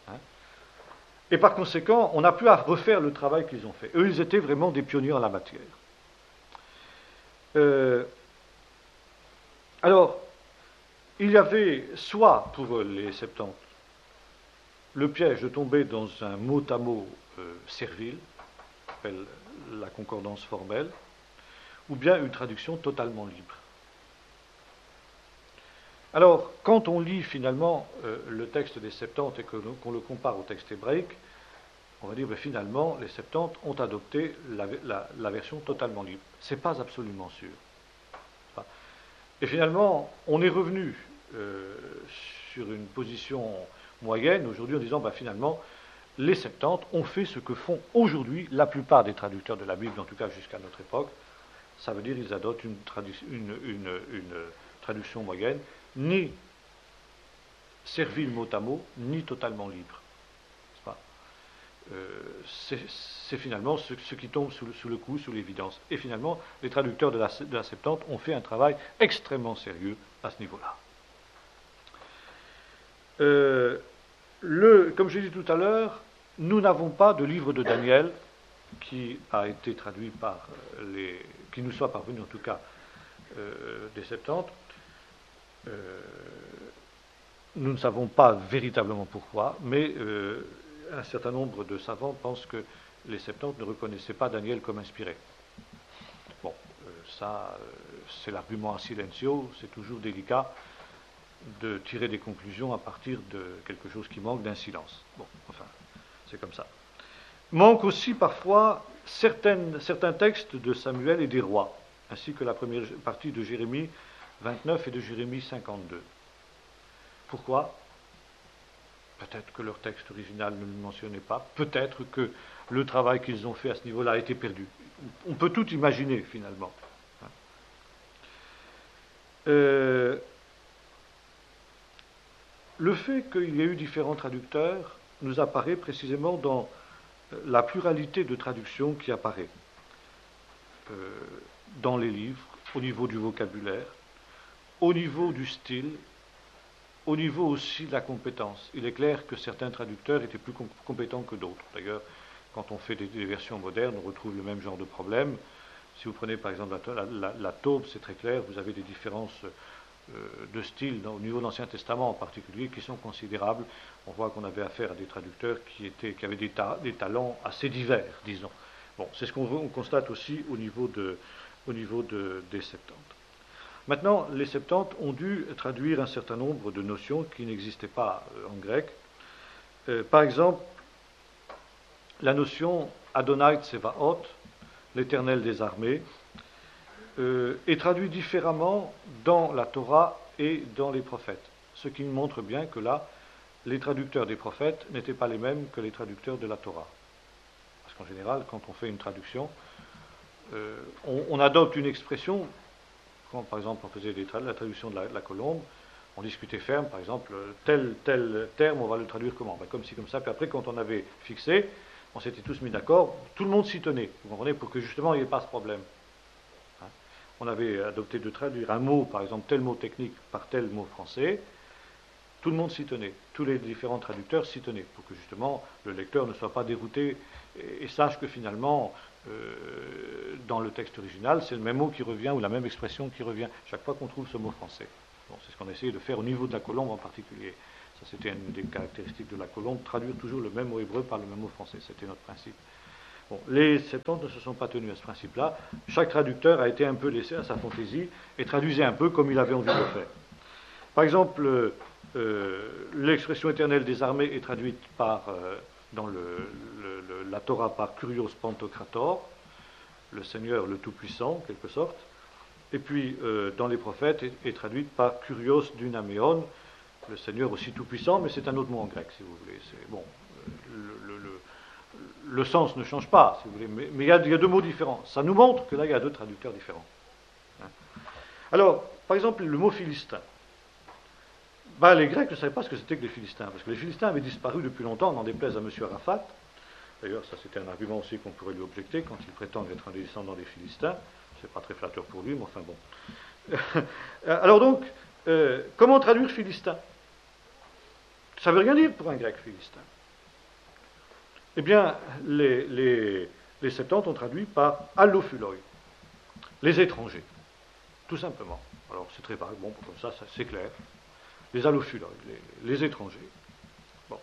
Et par conséquent, on a pu refaire le travail qu'ils ont fait. Eux, ils étaient vraiment des pionniers en la matière. Euh, alors, il y avait soit pour les Septante le piège de tomber dans un mot à mot euh, servile, qu'on appelle la concordance formelle, ou bien une traduction totalement libre. Alors, quand on lit finalement euh, le texte des Septante et que, qu'on le compare au texte hébraïque, on va dire que finalement les Septante ont adopté la, la, la version totalement libre. Ce n'est pas absolument sûr. Et finalement, on est revenu euh, sur une position moyenne aujourd'hui en disant ben, finalement, les Septante ont fait ce que font aujourd'hui la plupart des traducteurs de la Bible, en tout cas jusqu'à notre époque. Ça veut dire qu'ils adoptent une, tradu- une, une, une traduction moyenne, ni servile mot à mot, ni totalement libre. C'est, pas euh, c'est, c'est finalement ce, ce qui tombe sous le, sous le coup, sous l'évidence. Et finalement, les traducteurs de la, de la Septante ont fait un travail extrêmement sérieux à ce niveau-là. Euh, le, comme j'ai dit tout à l'heure, nous n'avons pas de livre de Daniel qui a été traduit par les, qui nous soit parvenu en tout cas euh, des Septante. Euh, nous ne savons pas véritablement pourquoi, mais euh, un certain nombre de savants pensent que les Septante ne reconnaissaient pas Daniel comme inspiré. Bon, euh, ça, euh, c'est l'argument a silencio, c'est toujours délicat de tirer des conclusions à partir de quelque chose qui manque d'un silence. Bon, enfin, c'est comme ça. Manque aussi parfois certaines, certains textes de Samuel et des rois, ainsi que la première partie de Jérémie vingt-neuf et de Jérémie cinquante-deux. Pourquoi ? Peut-être que leur texte original ne le mentionnait pas, peut-être que le travail qu'ils ont fait à ce niveau-là a été perdu. On peut tout imaginer, finalement. Euh, le fait qu'il y ait eu différents traducteurs nous apparaît précisément dans la pluralité de traductions qui apparaît euh, dans les livres, au niveau du vocabulaire, au niveau du style, au niveau aussi de la compétence. Il est clair que certains traducteurs étaient plus com- compétents que d'autres. D'ailleurs, quand on fait des, des versions modernes, on retrouve le même genre de problème. Si vous prenez par exemple la, la, la, la Taube, c'est très clair, vous avez des différences euh, de style dans, au niveau de l'Ancien Testament en particulier qui sont considérables. On voit qu'on avait affaire à des traducteurs qui, étaient, qui avaient des, ta, des talents assez divers, disons. Bon, c'est ce qu'on on constate aussi au niveau, de, au niveau de, des Septante. Maintenant, les Septante ont dû traduire un certain nombre de notions qui n'existaient pas euh, en grec. Euh, par exemple, la notion Adonai Tsevaot, l'Éternel des armées, euh, est traduite différemment dans la Torah et dans les prophètes. Ce qui montre bien que là, les traducteurs des prophètes n'étaient pas les mêmes que les traducteurs de la Torah. Parce qu'en général, quand on fait une traduction, euh, on, on adopte une expression. Quand, par exemple, on faisait des tra- la traduction de la, de la colombe, on discutait ferme, par exemple, tel, tel terme, on va le traduire comment ? Ben, comme ci, comme ça. Puis après, quand on avait fixé, on s'était tous mis d'accord, tout le monde s'y tenait, vous comprenez, pour que justement il n'y ait pas ce problème. Hein ? On avait adopté de traduire un mot, par exemple, tel mot technique par tel mot français, tout le monde s'y tenait, tous les différents traducteurs s'y tenaient, pour que justement le lecteur ne soit pas dérouté et, et sache que finalement, euh, dans le texte original, c'est le même mot qui revient ou la même expression qui revient chaque fois qu'on trouve ce mot français. Bon, c'est ce qu'on a essayé de faire au niveau de la colombe en particulier. Ça, c'était une des caractéristiques de la colombe, traduire toujours le même mot hébreu par le même mot français. C'était notre principe. Bon, les Septante ne se sont pas tenus à ce principe-là. Chaque traducteur a été un peu laissé à sa fantaisie et traduisait un peu comme il avait envie de le faire. Par exemple, euh, l'expression éternelle des armées est traduite par, euh, dans le, le, le, la Torah par Kurios Pantokrator, le Seigneur le Tout-Puissant, en quelque sorte. Et puis, euh, dans les prophètes, est, est traduite par Kurios Dunameon, le Seigneur aussi Tout-Puissant, mais c'est un autre mot en grec, si vous voulez. C'est, bon, le, le, le, le sens ne change pas, si vous voulez, mais, mais il, y a, il y a deux mots différents. Ça nous montre que là, il y a deux traducteurs différents. Hein. Alors, par exemple, le mot philistin. Ben, les Grecs ne savaient pas ce que c'était que les Philistins, parce que les Philistins avaient disparu depuis longtemps, n'en déplaise à M. Arafat. D'ailleurs, ça c'était un argument aussi qu'on pourrait lui objecter quand il prétend être un descendant des Philistins. C'est pas très flatteur pour lui, mais enfin bon. Alors donc, euh, comment traduire Philistin? Ça ne veut rien dire pour un grec philistin. Eh bien, les, les, les Septante ont traduit par allophuloi, les étrangers, tout simplement. Alors c'est très vague, bon, comme ça, ça c'est clair. Les allophuloi, les, les étrangers. Bon.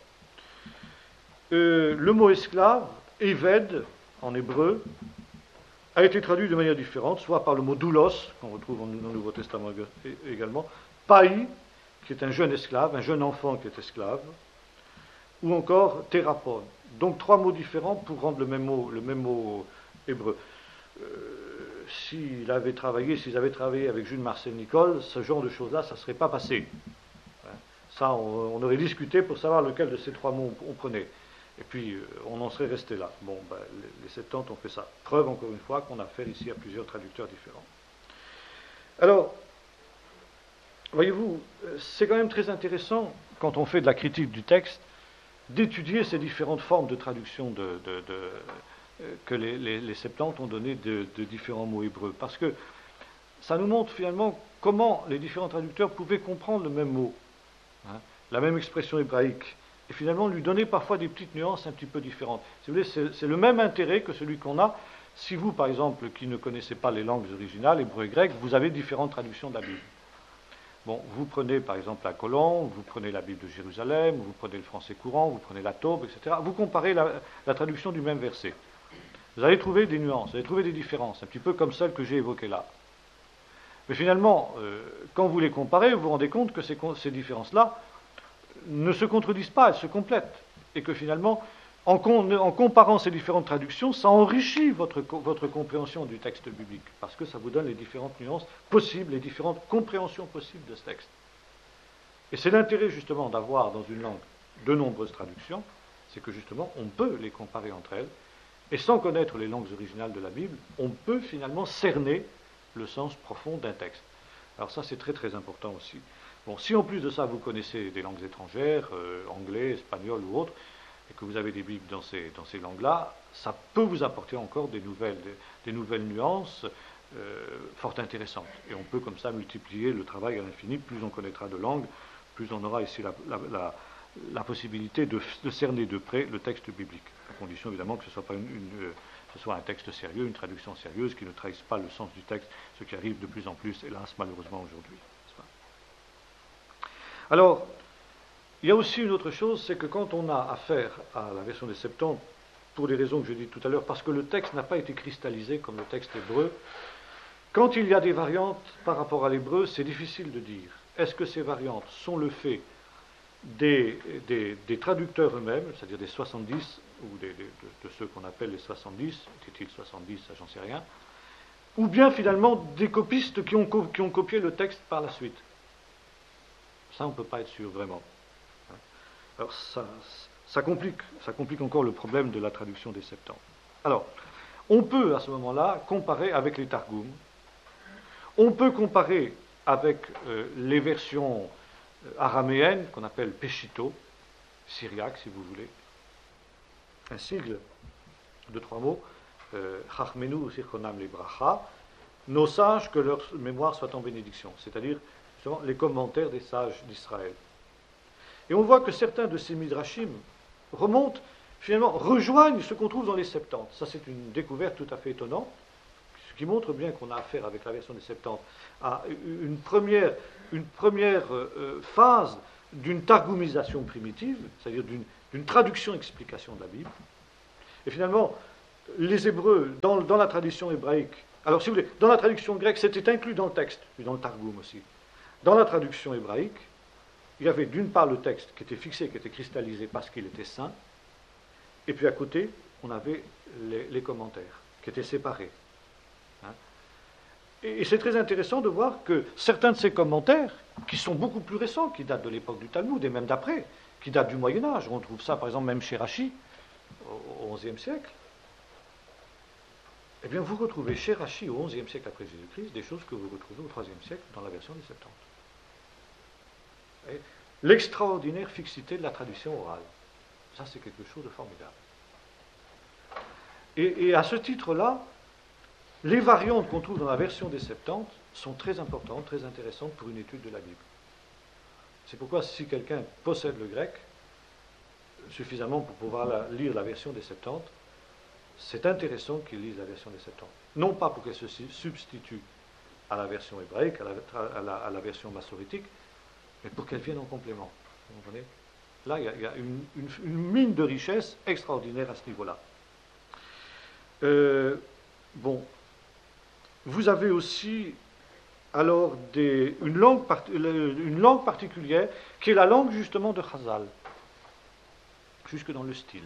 Euh, le mot esclave, éved, en hébreu, a été traduit de manière différente, soit par le mot doulos, qu'on retrouve dans le Nouveau Testament également, pai, qui est un jeune esclave, un jeune enfant qui est esclave, ou encore thérapon. Donc trois mots différents pour rendre le même mot, le même mot hébreu. Euh, s'il avait travaillé, s'ils avaient travaillé avec Jules Marcel Nicole, ce genre de choses-là, ça ne serait pas passé. Ça, on, on aurait discuté pour savoir lequel de ces trois mots on, on prenait. Et puis, euh, on en serait resté là. Bon, ben, les, les Septante ont fait ça. Preuve, encore une fois, qu'on a affaire ici à plusieurs traducteurs différents. Alors, voyez-vous, c'est quand même très intéressant, quand on fait de la critique du texte, d'étudier ces différentes formes de traduction de, de, de, euh, que les, les, les Septante ont données de, de différents mots hébreux. Parce que ça nous montre finalement comment les différents traducteurs pouvaient comprendre le même mot, hein, la même expression hébraïque, et finalement lui donner parfois des petites nuances un petit peu différentes. Si vous voulez, c'est, c'est le même intérêt que celui qu'on a si vous, par exemple, qui ne connaissez pas les langues originales, hébreu et grec, vous avez différentes traductions de la Bible. Bon, vous prenez par exemple la Colombe, vous prenez la Bible de Jérusalem, vous prenez le français courant, vous prenez la Taube, et cetera. Vous comparez la, la traduction du même verset. Vous allez trouver des nuances, vous allez trouver des différences, un petit peu comme celles que j'ai évoquées là. Mais finalement, euh, quand vous les comparez, vous vous rendez compte que ces, ces différences-là ne se contredisent pas, elles se complètent. Et que finalement, en, con, en comparant ces différentes traductions, ça enrichit votre, votre compréhension du texte biblique, parce que ça vous donne les différentes nuances possibles, les différentes compréhensions possibles de ce texte. Et c'est l'intérêt justement d'avoir dans une langue de nombreuses traductions, c'est que justement on peut les comparer entre elles, et sans connaître les langues originales de la Bible, on peut finalement cerner le sens profond d'un texte. Alors ça c'est très très important aussi. Bon, si en plus de ça vous connaissez des langues étrangères, euh, anglais, espagnol ou autres, et que vous avez des Bibles dans ces, dans ces langues-là, ça peut vous apporter encore des nouvelles, des, des nouvelles nuances euh, fort intéressantes. Et on peut comme ça multiplier le travail à l'infini. Plus on connaîtra de langues, plus on aura ici la, la, la, la possibilité de, de cerner de près le texte biblique, à condition évidemment que ce soit, pas une, une, euh, ce soit un texte sérieux, une traduction sérieuse, qui ne trahisse pas le sens du texte, ce qui arrive de plus en plus, hélas, malheureusement aujourd'hui. Alors, il y a aussi une autre chose, c'est que quand on a affaire à la version des Septante, pour les raisons que je dis tout à l'heure, parce que le texte n'a pas été cristallisé comme le texte hébreu, quand il y a des variantes par rapport à l'hébreu, c'est difficile de dire. Est-ce que ces variantes sont le fait des, des, des traducteurs eux-mêmes, c'est-à-dire des soixante-dix, ou des, des, de, de ceux qu'on appelle les soixante-dix, était-il soixante-dix, ça j'en sais rien, ou bien finalement des copistes qui ont, qui ont copié le texte par la suite. Ça, on ne peut pas être sûr vraiment. Alors, ça, ça, complique, ça complique encore le problème de la traduction des Septante. Alors, on peut, à ce moment-là, comparer avec les Targums. On peut comparer avec euh, les versions araméennes, qu'on appelle Peshito, syriaque, si vous voulez. Un sigle de trois mots, Chachmenu Sirkonam Lebracha, nos sages, que leur mémoire soit en bénédiction, c'est-à-dire les commentaires des sages d'Israël. Et on voit que certains de ces midrashim remontent, finalement, rejoignent ce qu'on trouve dans les Septante. Ça, c'est une découverte tout à fait étonnante, qui montre bien qu'on a affaire avec la version des Septante à une première, une première euh, phase d'une targoumisation primitive, c'est-à-dire d'une, d'une traduction-explication de la Bible. Et finalement, les Hébreux, dans, dans la tradition hébraïque, alors si vous voulez, dans la traduction grecque, c'était inclus dans le texte, puis dans le Targum aussi. Dans la traduction hébraïque, il y avait d'une part le texte qui était fixé, qui était cristallisé parce qu'il était saint, et puis à côté, on avait les, les commentaires, qui étaient séparés. Hein. Et, et c'est très intéressant de voir que certains de ces commentaires, qui sont beaucoup plus récents, qui datent de l'époque du Talmud et même d'après, qui datent du Moyen-Âge, on trouve ça par exemple même chez Rachi, au onzième siècle, eh bien vous retrouvez chez Rachi au onzième siècle après Jésus-Christ des choses que vous retrouvez au troisième siècle dans la version des Septante. Et l'extraordinaire fixité de la tradition orale. Ça, c'est quelque chose de formidable. Et, et à ce titre-là, les variantes qu'on trouve dans la version des Septante sont très importantes, très intéressantes pour une étude de la Bible. C'est pourquoi si quelqu'un possède le grec, suffisamment pour pouvoir la, lire la version des Septante, c'est intéressant qu'il lise la version des Septante. Non pas pour qu'elle se substitue à la version hébraïque, à la, à la, à la version massorétique, mais pour qu'elle vienne en complément. Vous comprenez ? Là, il y a, il y a une, une, une mine de richesse extraordinaire à ce niveau-là. Euh, bon, vous avez aussi alors des, une, langue part, une langue particulière qui est la langue justement de Chazal, jusque dans le style.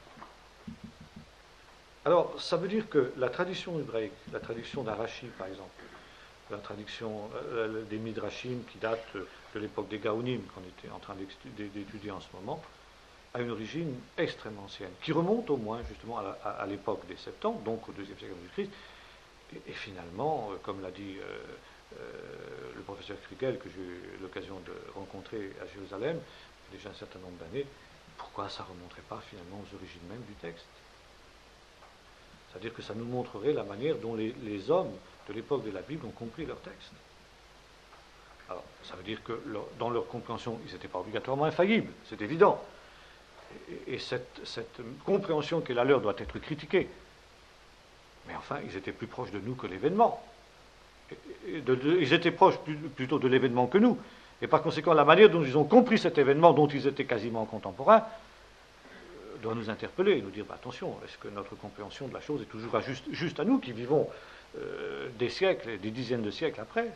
Alors, ça veut dire que la tradition hébraïque, la tradition d'Arachi par exemple, la traduction euh, des Midrashim qui date de l'époque des Gaonim, qu'on était en train d'étudier en ce moment, a une origine extrêmement ancienne, qui remonte au moins justement à, la, à l'époque des Septante, donc au deuxième siècle de Jésus-Christ, et, et finalement, euh, comme l'a dit euh, euh, le professeur Kriegel, que j'ai eu l'occasion de rencontrer à Jérusalem, il y a déjà un certain nombre d'années, pourquoi ça ne remonterait pas finalement aux origines mêmes du texte ? C'est-à-dire que ça nous montrerait la manière dont les, les hommes de l'époque de la Bible ont compris leur texte. Alors, ça veut dire que leur, dans leur compréhension, ils n'étaient pas obligatoirement infaillibles, c'est évident. Et, et cette, cette compréhension qui est la leur doit être critiquée. Mais enfin, ils étaient plus proches de nous que l'événement. Et, et de, de, ils étaient proches plus, plutôt de l'événement que nous. Et par conséquent, la manière dont ils ont compris cet événement, dont ils étaient quasiment contemporains, doit nous interpeller et nous dire, bah, attention, est-ce que notre compréhension de la chose est toujours à juste, juste à nous qui vivons euh, des siècles, des dizaines de siècles après.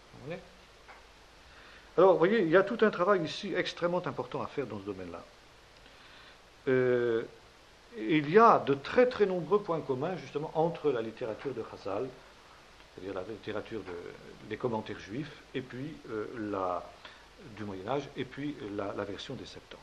Alors, vous voyez, il y a tout un travail ici extrêmement important à faire dans ce domaine-là. Euh, il y a de très très nombreux points communs justement entre la littérature de Chazal, c'est-à-dire la littérature de, des commentaires juifs, et puis euh, la, du Moyen-Âge, et puis la, la version des Septante.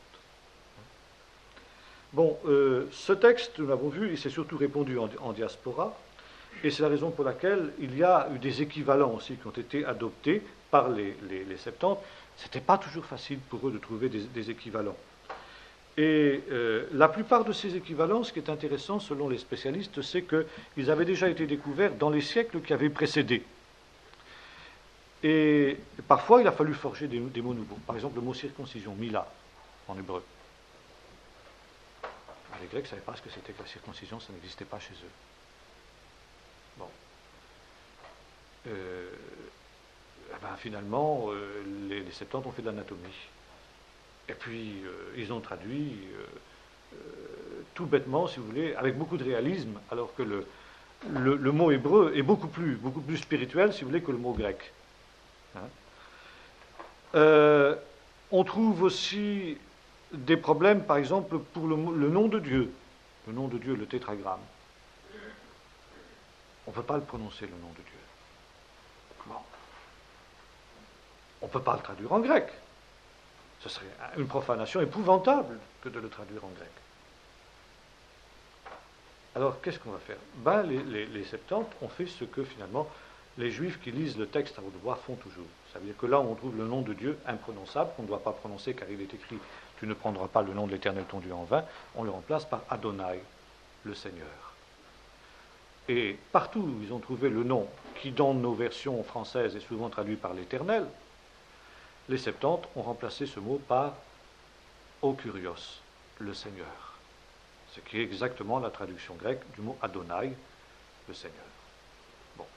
Bon, euh, ce texte, nous l'avons vu, il s'est surtout répandu en, en diaspora, et c'est la raison pour laquelle il y a eu des équivalents aussi qui ont été adoptés par les, les, les Septante. Ce n'était pas toujours facile pour eux de trouver des, des équivalents. Et euh, la plupart de ces équivalents, ce qui est intéressant selon les spécialistes, c'est qu'ils avaient déjà été découverts dans les siècles qui avaient précédé. Et parfois, il a fallu forger des, des mots nouveaux. Par exemple, le mot circoncision, mila, en hébreu. Les Grecs ne savaient pas ce que c'était que la circoncision, ça n'existait pas chez eux. Bon. Euh, eh ben, finalement, euh, les, les Septante ont fait de l'anatomie. Et puis, euh, ils ont traduit euh, euh, tout bêtement, si vous voulez, avec beaucoup de réalisme, alors que le, le, le mot hébreu est beaucoup plus, beaucoup plus spirituel, si vous voulez, que le mot grec. Hein. Euh, on trouve aussi des problèmes, par exemple, pour le, le nom de Dieu. Le nom de Dieu, le tétragramme. On ne peut pas le prononcer, le nom de Dieu. Bon. On ne peut pas le traduire en grec. Ce serait une profanation épouvantable que de le traduire en grec. Alors, qu'est-ce qu'on va faire ? Ben, les, les, les Septante ont fait ce que, finalement, les Juifs qui lisent le texte à haute voix font toujours. Ça veut dire que là, on trouve le nom de Dieu imprononçable, qu'on ne doit pas prononcer car il est écrit « Tu ne prendras pas le nom de l'Éternel ton Dieu en vain », on le remplace par Adonai, le Seigneur. Et partout où ils ont trouvé le nom, qui dans nos versions françaises est souvent traduit par l'Éternel, les Septante ont remplacé ce mot par « O Kurios », le Seigneur. Ce qui est exactement la traduction grecque du mot Adonai, le Seigneur. Bon.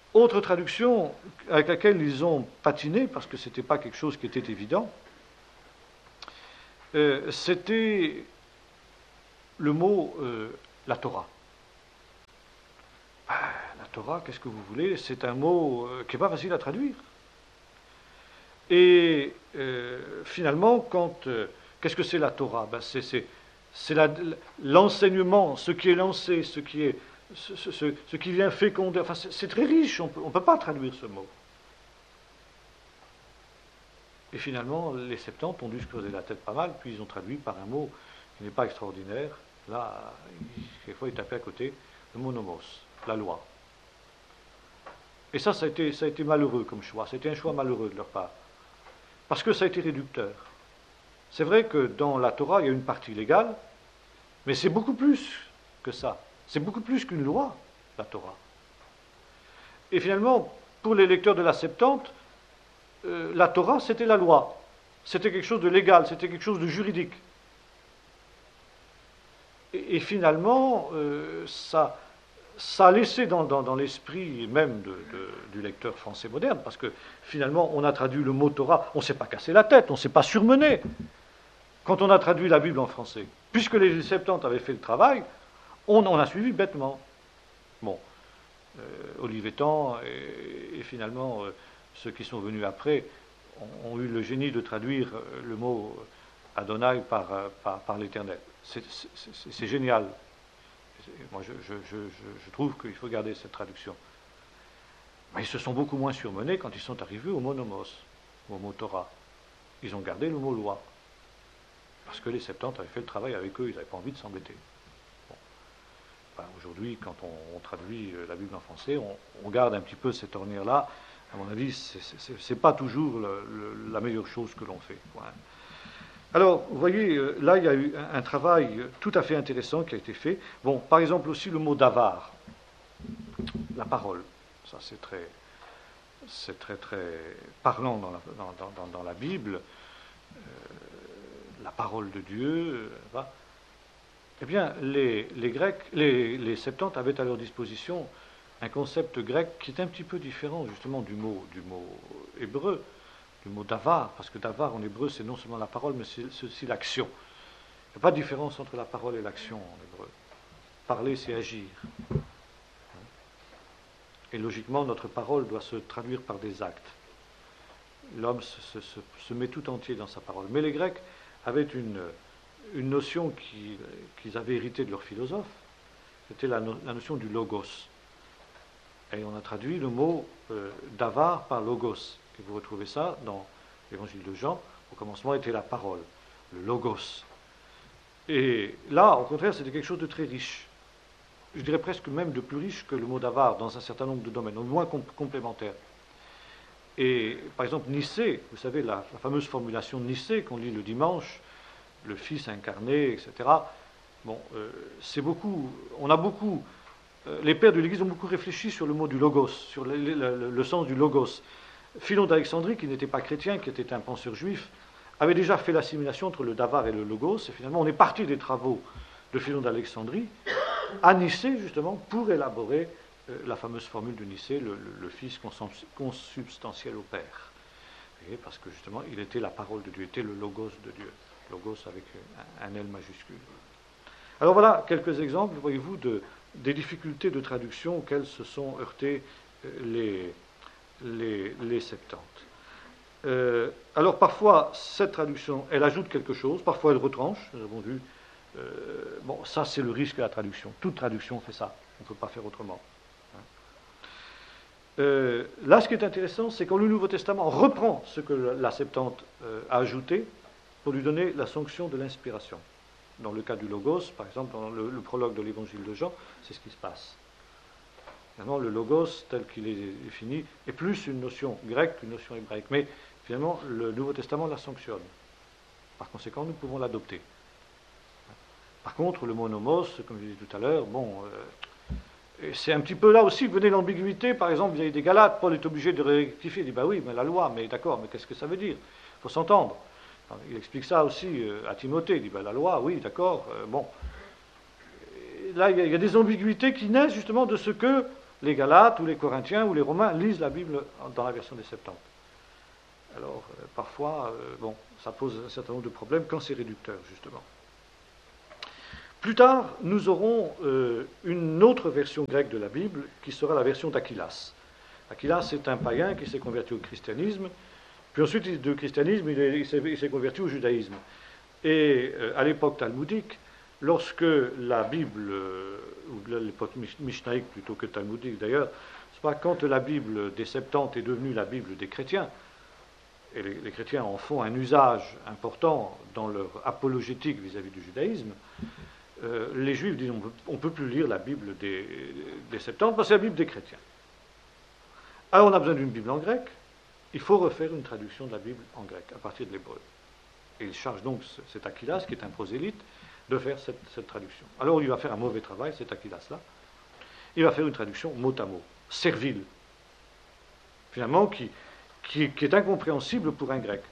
Autre traduction avec laquelle ils ont patiné, parce que ce n'était pas quelque chose qui était évident, euh, c'était le mot euh, la Torah. Ben, la Torah, qu'est-ce que vous voulez? C'est un mot euh, qui n'est pas facile à traduire. Et euh, finalement, quand euh, qu'est-ce que c'est la Torah? Ben, c'est, c'est, c'est la, l'enseignement, ce qui est lancé, ce qui est Ce, ce, ce qui vient féconder, enfin c'est, c'est très riche, on ne peut pas traduire ce mot. Et finalement, les Septante ont dû se creuser la tête pas mal, puis ils ont traduit par un mot qui n'est pas extraordinaire. Là, quelquefois, ils tapaient à côté le mot nomos, la loi. Et ça, ça a été, ça a été malheureux comme choix. C'était un choix malheureux de leur part. Parce que ça a été réducteur. C'est vrai que dans la Torah, il y a une partie légale, mais c'est beaucoup plus que ça. C'est beaucoup plus qu'une loi, la Torah. Et finalement, pour les lecteurs de la Septante, euh, la Torah, c'était la loi. C'était quelque chose de légal, c'était quelque chose de juridique. Et, et finalement, euh, ça, ça a laissé dans, dans, dans l'esprit même de, de, du lecteur français moderne, parce que finalement, on a traduit le mot Torah, on ne s'est pas cassé la tête, on ne s'est pas surmené. Quand on a traduit la Bible en français, puisque les Septantes avaient fait le travail, on en a suivi bêtement. Bon, euh, Olivetan et, et finalement euh, ceux qui sont venus après ont, ont eu le génie de traduire euh, le mot Adonai par, euh, par, par l'Éternel. C'est, c'est, c'est, c'est génial. Moi, je, je, je, je trouve qu'il faut garder cette traduction. Mais ils se sont beaucoup moins surmenés quand ils sont arrivés au mot nomos, au mot Torah. Ils ont gardé le mot loi. Parce que les Septantes avaient fait le travail avec eux, ils n'avaient pas envie de s'embêter. Aujourd'hui, quand on, on traduit la Bible en français, on, on garde un petit peu cette ornière-là. À mon avis, ce n'est pas toujours le, le, la meilleure chose que l'on fait. Ouais. Alors, vous voyez, là, il y a eu un, un travail tout à fait intéressant qui a été fait. Bon, par exemple, aussi le mot davar, la parole. Ça, c'est très, c'est très, très parlant dans la, dans, dans, dans la Bible. Euh, la parole de Dieu. Euh, Eh bien, les, les Grecs, les, les Septantes avaient à leur disposition un concept grec qui est un petit peu différent justement du mot, du mot hébreu, du mot davar, parce que davar en hébreu c'est non seulement la parole, mais c'est, c'est aussi l'action. Il n'y a pas de différence entre la parole et l'action en hébreu. Parler, c'est agir. Et logiquement, notre parole doit se traduire par des actes. L'homme se, se, se met tout entier dans sa parole. Mais les Grecs avaient une... une notion qui, qu'ils avaient héritée de leurs philosophes, c'était la, no, la notion du logos. Et on a traduit le mot euh, davar par logos. Et vous retrouvez ça dans l'évangile de Jean. Au commencement était la parole, le logos. Et là, au contraire, c'était quelque chose de très riche. Je dirais presque même de plus riche que le mot davar dans un certain nombre de domaines, au moins comp- complémentaires. Et par exemple, Nicée, vous savez, la, la fameuse formulation Nicée qu'on lit le dimanche, le Fils incarné, et cetera. Bon, euh, c'est beaucoup, on a beaucoup, euh, les pères de l'Église ont beaucoup réfléchi sur le mot du logos, sur le, le, le, le sens du logos. Philon d'Alexandrie, qui n'était pas chrétien, qui était un penseur juif, avait déjà fait l'assimilation entre le davar et le logos, et finalement on est parti des travaux de Philon d'Alexandrie à Nicée, justement, pour élaborer euh, la fameuse formule de Nicée, le, le, le Fils consubstantiel au Père. Et parce que justement, il était la parole de Dieu, il était le logos de Dieu. Logos avec un, un L majuscule. Alors voilà quelques exemples, voyez-vous, de, des difficultés de traduction auxquelles se sont heurtés les, les, les Septantes. Euh, alors parfois, cette traduction, elle ajoute quelque chose, parfois elle retranche, nous avons vu. Euh, bon, ça c'est le risque de la traduction. Toute traduction fait ça, on ne peut pas faire autrement. Hein. Euh, là, ce qui est intéressant, c'est quand le Nouveau Testament reprend ce que la Septante euh, a ajouté, pour lui donner la sanction de l'inspiration. Dans le cas du Logos, par exemple, dans le, le prologue de l'évangile de Jean, c'est ce qui se passe. Finalement, le Logos, tel qu'il est défini, est plus une notion grecque qu'une notion hébraïque. Mais finalement, le Nouveau Testament la sanctionne. Par conséquent, nous pouvons l'adopter. Par contre, le mot nomos, comme je disais tout à l'heure, bon, euh, c'est un petit peu là aussi, venait l'ambiguïté. Par exemple, vis-à-vis des Galates, Paul est obligé de rectifier. Il dit, bah oui, mais la loi, mais d'accord, mais qu'est-ce que ça veut dire? Il faut s'entendre. Il explique ça aussi à Timothée. Il dit, ben, la loi, oui, d'accord, euh, bon. Et là, il y, a, il y a des ambiguïtés qui naissent justement de ce que les Galates ou les Corinthiens ou les Romains lisent la Bible dans la version des Septante. Alors, euh, parfois, euh, bon, ça pose un certain nombre de problèmes quand c'est réducteur, justement. Plus tard, nous aurons euh, une autre version grecque de la Bible qui sera la version d'Aquilas. Aquilas, c'est un païen qui s'est converti au christianisme, puis ensuite, du christianisme, il, est, il, s'est, il s'est converti au judaïsme. Et euh, à l'époque talmudique, lorsque la Bible, euh, ou l'époque mishnaïque plutôt que talmudique d'ailleurs, c'est pas quand la Bible des Septante est devenue la Bible des chrétiens, et les, les chrétiens en font un usage important dans leur apologétique vis-à-vis du judaïsme, euh, les Juifs disent on ne peut plus lire la Bible des, des Septante parce que c'est la Bible des chrétiens. Alors on a besoin d'une Bible en grec, il faut refaire une traduction de la Bible en grec à partir de l'hébreu. Et il charge donc cet Aquilas, qui est un prosélyte, de faire cette, cette traduction. Alors il va faire un mauvais travail, cet Aquilas-là. Il va faire une traduction mot à mot, servile, finalement, qui, qui, qui est incompréhensible pour un grec.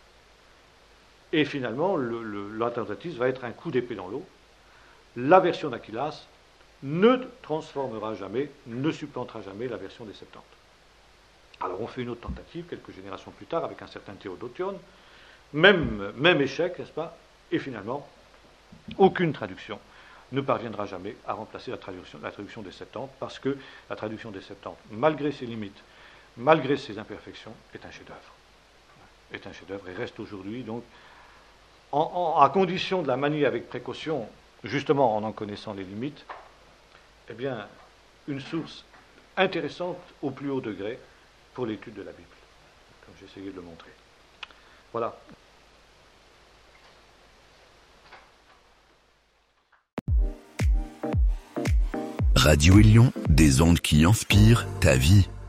Et finalement, le, le, la tentative va être un coup d'épée dans l'eau. La version d'Aquilas ne transformera jamais, ne supplantera jamais la version des Septante. Alors on fait une autre tentative, quelques générations plus tard, avec un certain Théodotion, même, même échec, n'est-ce pas? Et finalement, aucune traduction ne parviendra jamais à remplacer la traduction, la traduction des Septante, parce que la traduction des Septante, malgré ses limites, malgré ses imperfections, est un chef-d'œuvre. Est un chef-d'œuvre et reste aujourd'hui, donc, en, en, à condition de la manier avec précaution, justement en en connaissant les limites, eh bien, une source intéressante au plus haut degré pour l'étude de la Bible, comme j'ai essayé de le montrer. Voilà. Radio Élion, des ondes qui inspirent ta vie.